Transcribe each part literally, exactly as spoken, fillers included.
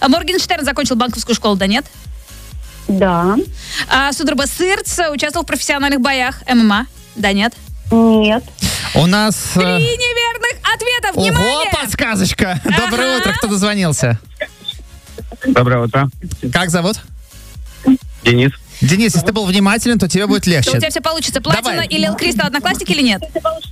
Моргенштерн закончил банковскую школу, да нет? Да. А, Судорба Сырц участвовал в профессиональных боях эм эм а, да нет? Нет. У нас... Три неверных ответа, внимание! Ого, подсказочка! Доброе утро, кто дозвонился? Доброе утро. Как зовут? Денис. Денис, если ты был внимателен, то тебе будет Что у легче. тебя все получится. Платина Давай. или Эл Кристал Одноклассники или нет?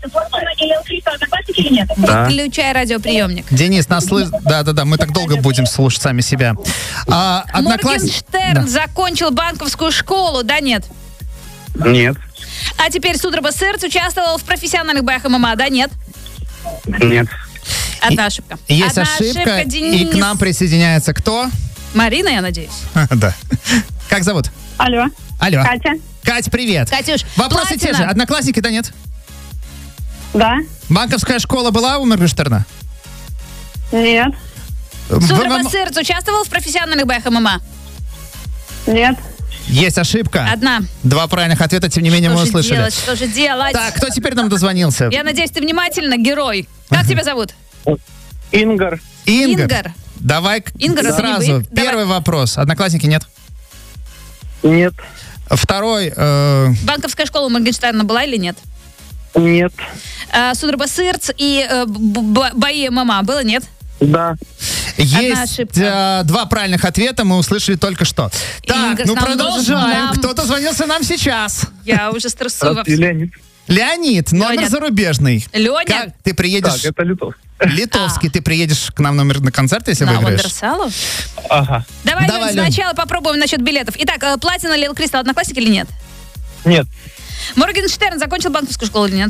Да. Включай радиоприемник. Денис, нас слышит... Да-да-да, мы так долго будем слушать сами себя. А, одноклассник... Моргенштерн Да. закончил банковскую школу, да нет? Нет. А теперь Судорба Сырц участвовал в профессиональных боях эм эм а, да нет? Нет. Одна ошибка. Есть Одна ошибка, и Денис. к нам присоединяется кто? Марина, я надеюсь. Да. Как зовут? Алло. Алло. Катя? Кать, привет. Катюш, Вопросы те платина. же. Одноклассники, да нет? Да. Банковская школа была у Моргенштерна? Нет. Судорба В- в- Сырц участвовал в профессиональных боях эм эм а? Нет. Есть ошибка. Одна. Два правильных ответа, тем не менее, Что мы же услышали. делать, что же делать? Так, кто теперь нам дозвонился? Я надеюсь, ты внимательно, герой. Как тебя зовут? Ингар. Ингар. Ингар. Давай к- Ингар, сразу. Ранебык. Давай. Первый вопрос. Одноклассники нет? Нет. Второй. э, Банковская школа у Моргенштерна была или нет? Нет. А, Судорба Сырц и э, б- б- бои эм эм а было, нет? Да. Есть ошибка. э, два правильных ответа, мы услышали только что. Так, Ингар, ну нам продолжаем. должен- нам- Кто-то звонился нам сейчас. Я уже стрессую. во всем. Леонид. Леонид, номер Леонид. зарубежный. Леня. Как ты приедешь? Так, это Лютов. Литовский, ты приедешь к нам номер на концерт, если На выиграешь? Вандерсалу? Ага. Давай, Давай, Лёнь, Лёнь. сначала попробуем насчет билетов. Итак, э, Платина или Эл Кристал Одноклассники или нет? Нет. Моргенштерн закончил банковскую школу или нет?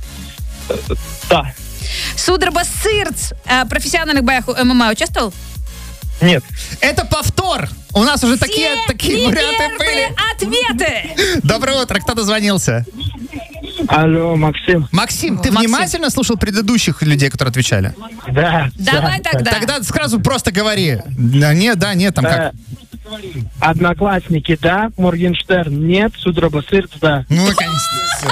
Да. Судорба Сырц э, в профессиональных боях эм эм а участвовал? Нет. Это повтор. У нас уже такие, Все такие варианты неверные были. ответы. Доброе утро, кто дозвонился? Алло, Максим. Максим, ты Максим. внимательно слушал предыдущих людей, которые отвечали? Да. Давай тогда. Тогда сразу просто говори. Да, нет, да, нет, там как. Одноклассники, да. Моргенштерн, нет. Судорба Сырц, да. Ну, конечно. всё.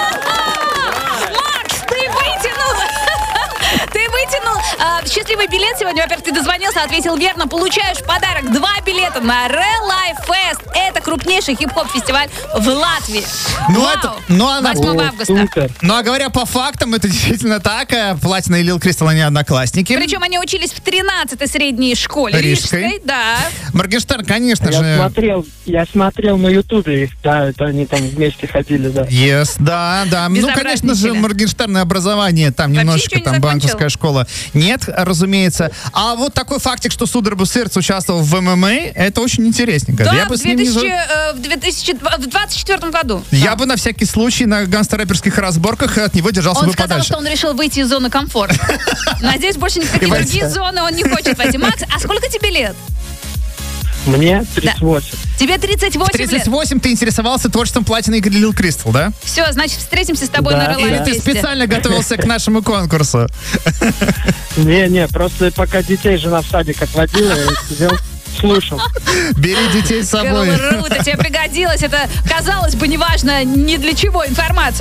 Макс, ты вытянул! Ты вытянул а, счастливый билет сегодня. Во-первых, ты дозвонился, ответил верно. Получаешь в подарок два билета на Real Life Fest. Это крупнейший хип-хоп-фестиваль в Латвии. Ну, Вау! это- ну, она- восьмого О, августа. супер. Ну, а говоря по фактам, это действительно так. э, Платина и Лил Кристал, они одноклассники. Причем они учились в тринадцатой средней школе. Рижской. Рижской, да. Моргенштерн, конечно Я же. смотрел, я смотрел на Ютубе их, да, это они там вместе ходили, да. Yes, да, да. Ну, конечно же, Безобразничали. Моргенштерн образование, там Вообще немножечко ничего не там закончил? банковская школа. Нет, разумеется. А вот такой фактик, что Судорба Сырц участвовал в эм эм а, это очень интересненько. Да, Я в, бы с ним не за- 2000, э, в две тысячи двадцать четвёртом году. Я Да. бы на всякий случай на гангстер-рэперских разборках от него держался Он бы сказал, подальше. что он решил выйти из зоны комфорта. Надеюсь, больше ни в какие И войти. другие зоны он не хочет войти. Макс, а сколько тебе лет? Мне тридцать восемь. Тебе тридцать В восемь тридцать лет. восемь ты интересовался творчеством Платины и Лил Кристал, да? Все, значит, встретимся с тобой Да. на Real Или Life ты Fest. специально готовился к нашему конкурсу? Не-не, просто пока детей жена в садик отводила, я сидел, слушал. Бери детей с собой. Круто, тебе пригодилось. Это, казалось бы, неважно ни для чего информация.